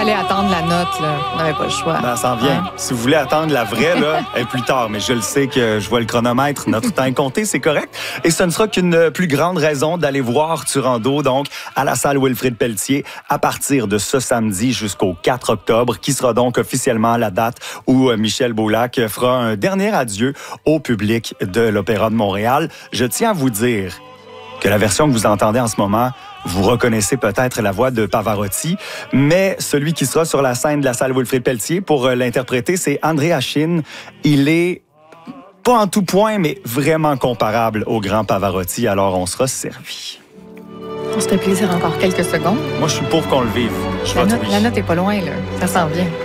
fallait attendre la note, là. On n'avait pas le choix. Ben, ça en vient. Si vous voulez attendre la vraie, là, elle est plus tard. Mais je le sais que je vois le chronomètre. Notre temps est compté, c'est correct. Et ce ne sera qu'une plus grande raison d'aller voir Turando, donc, à la salle Wilfrid Pelletier, à partir de ce samedi jusqu'au 4 octobre, qui sera donc officiellement la date où Michel Beaulac fera un dernier adieu au public de l'Opéra de Montréal. Je tiens à vous dire que la version que vous entendez en ce moment, vous reconnaissez peut-être la voix de Pavarotti, mais celui qui sera sur la scène de la salle Wilfrid Pelletier pour l'interpréter, c'est André Achine. Il est pas en tout point, mais vraiment comparable au grand Pavarotti, alors on sera servi. On se fait plaisir encore quelques secondes. Moi, je suis pour qu'on le vive. La note est pas loin, là. Ça s'en vient.